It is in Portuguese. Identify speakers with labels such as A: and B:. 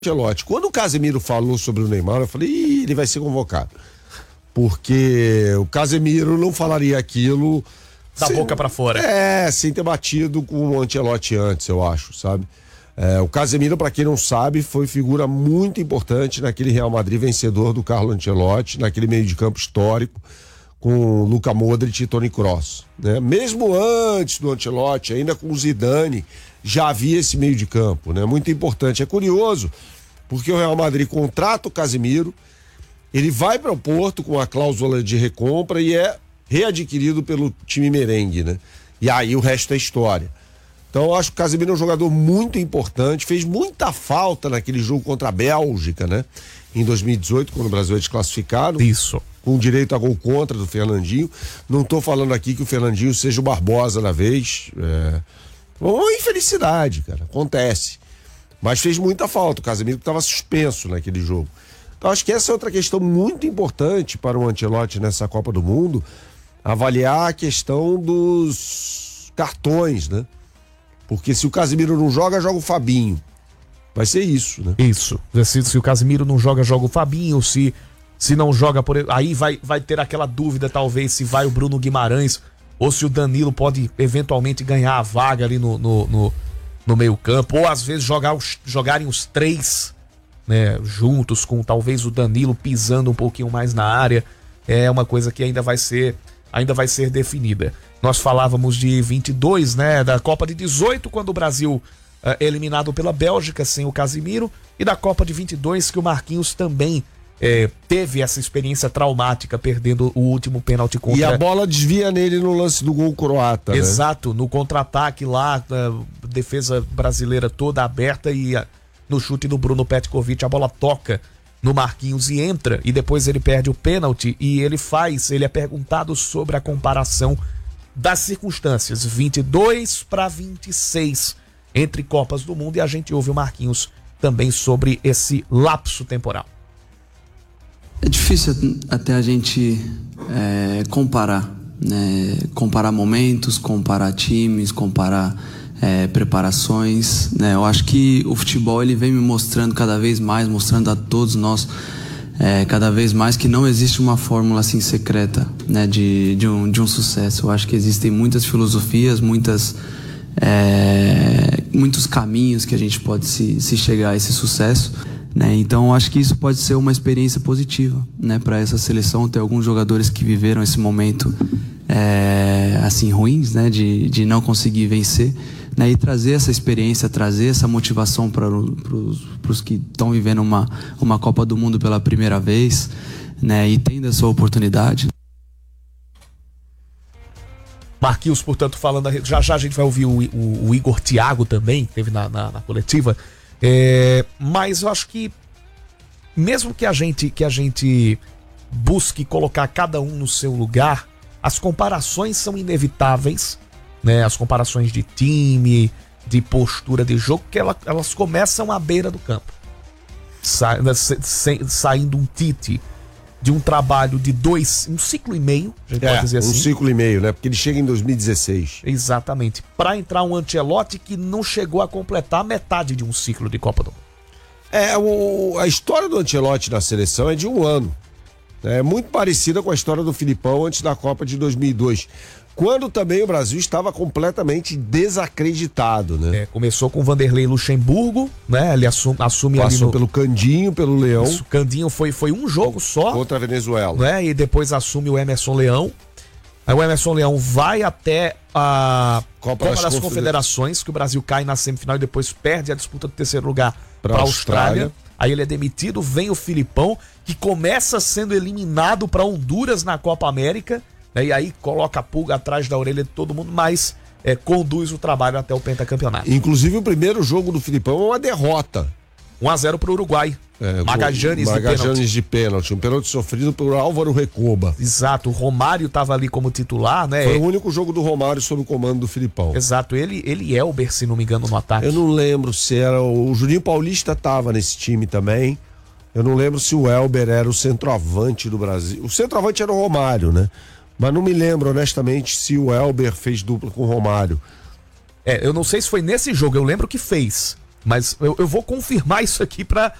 A: Ancelotti. Quando o Casemiro falou sobre o Neymar, eu falei, ele vai ser convocado. Porque o Casemiro não falaria aquilo
B: da boca pra fora.
A: Sem ter batido com o Ancelotti antes, eu acho, sabe? O Casemiro, pra quem não sabe, foi figura muito importante naquele Real Madrid vencedor do Carlo Ancelotti, naquele meio de campo histórico com Luka Modric e Toni Kroos, né? Mesmo antes do Ancelotti, ainda com o Zidane, já havia esse meio de campo, né? Muito importante. É curioso, porque o Real Madrid contrata o Casemiro, ele vai para o Porto com a cláusula de recompra e é readquirido pelo time merengue, né? E aí o resto é história. Então eu acho que o Casemiro é um jogador muito importante, fez muita falta naquele jogo contra a Bélgica, né? Em 2018, quando o Brasil é desclassificado.
B: Isso.
A: Com direito a gol contra do Fernandinho. Não tô falando aqui que o Fernandinho seja o Barbosa na vez. Uma infelicidade, cara. Acontece. Mas fez muita falta. O Casemiro estava suspenso naquele jogo. Então acho que essa é outra questão muito importante para o Ancelotti nessa Copa do Mundo. Avaliar a questão dos cartões, né? Porque se o Casemiro não joga, joga o Fabinho. Vai ser isso, né?
B: Isso. Se o Casemiro não joga, joga o Fabinho. Se não joga, aí vai ter aquela dúvida, talvez, se vai o Bruno Guimarães ou se o Danilo pode eventualmente ganhar a vaga ali no meio campo, ou às vezes jogarem os três, né, juntos, com talvez o Danilo pisando um pouquinho mais na área. É uma coisa que ainda vai ser definida. Nós falávamos de 22, né, da Copa de 18, quando o Brasil eliminado pela Bélgica sem o Casemiro, e da Copa de 22, que o Marquinhos também teve essa experiência traumática, perdendo o último pênalti contra...
A: E a bola desvia nele no lance do gol croata,
B: Exato,
A: né?
B: No contra-ataque lá, a defesa brasileira toda aberta, e no chute do Bruno Petkovic, a bola toca no Marquinhos e entra, e depois ele perde o pênalti, e ele é perguntado sobre a comparação das circunstâncias, 22 para 26 entre Copas do Mundo, e a gente ouve o Marquinhos também sobre esse lapso temporal.
C: É difícil até a gente comparar, né? Comparar momentos, comparar times, comparar preparações, né? Eu acho que o futebol ele vem me mostrando cada vez mais, mostrando a todos nós cada vez mais que não existe uma fórmula assim secreta, né? de um sucesso. Eu acho que existem muitas filosofias, muitos caminhos que a gente pode se chegar a esse sucesso, né? Então eu acho que isso pode ser uma experiência positiva, né, para essa seleção. Ter alguns jogadores que viveram esse momento assim ruins, né, de não conseguir vencer, né, e trazer essa experiência, trazer essa motivação para os que estão vivendo uma Copa do Mundo pela primeira vez, né, e tendo essa oportunidade.
B: Marquinhos, portanto, falando, já a gente vai ouvir o Igor Thiago também, que teve na coletiva, mas eu acho que mesmo que a gente busque colocar cada um no seu lugar, as comparações são inevitáveis, né? As comparações de time, de postura de jogo, que elas começam à beira do campo, saindo um Tite de um trabalho de um ciclo e meio, a gente pode dizer assim.
A: Um ciclo e meio, né? Porque ele chega em 2016.
B: Exatamente. Para entrar um Ancelotti que não chegou a completar metade de um ciclo de Copa do Mundo.
A: A história do Ancelotti na seleção é de um ano. É muito parecida com a história do Filipão antes da Copa de 2002. Quando também o Brasil estava completamente desacreditado, né?
B: Começou com o Vanderlei Luxemburgo, né? Ele assume
A: Passou pelo Candinho, pelo Leão.
B: Isso, Candinho foi um jogo só.
A: Contra a Venezuela.
B: Né? E depois assume o Emerson Leão. Aí o Emerson Leão vai até a Copa das Confederações, que o Brasil cai na semifinal e depois perde a disputa do terceiro lugar para a Austrália. Aí ele é demitido, vem o Filipão, que começa sendo eliminado para Honduras na Copa América, né? E aí coloca a pulga atrás da orelha de todo mundo, mas conduz o trabalho até o pentacampeonato.
A: Inclusive o primeiro jogo do Filipão é uma derrota.
B: 1-0 para o Uruguai.
A: Magajanes de pênalti. Um pênalti sofrido por Álvaro Recoba.
B: Exato, o Romário estava ali como titular, né?
A: Foi o único jogo do Romário sob o comando do Filipão.
B: Exato, ele é o se não me engano, no ataque.
A: Eu não lembro se era o Juninho Paulista estava nesse time também. Eu não lembro se o Elber era o centroavante do Brasil. O centroavante era o Romário, né? Mas não me lembro, honestamente, se o Elber fez dupla com o Romário.
B: Eu não sei se foi nesse jogo, eu lembro que fez. Mas eu vou confirmar isso aqui pra